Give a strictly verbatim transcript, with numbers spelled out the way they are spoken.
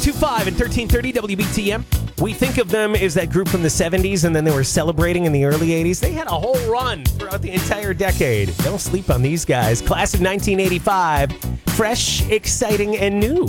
two five and thirteen thirty W B T M. We think of them as that group from the seventies, and then they were celebrating in the early eighties. They had a whole run throughout the entire decade. Don't sleep on these guys. Class of nineteen eighty-five. Fresh, exciting, and new.